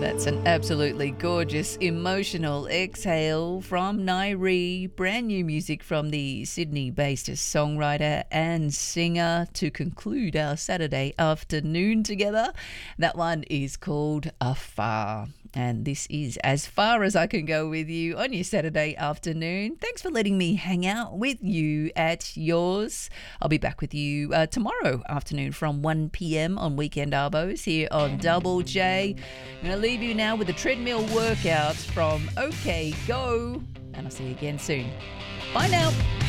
That's an absolutely gorgeous emotional exhale from Nairi. Brand new music from the Sydney-based songwriter and singer to conclude our Saturday afternoon together. That one is called Afar. And this is as far as I can go with you on your Saturday afternoon. Thanks for letting me hang out with you at yours. I'll be back with you tomorrow afternoon from 1 p.m. on Weekend Arbos here on Double J. I'm going to leave you now with a treadmill workout from OK Go. And I'll see you again soon. Bye now.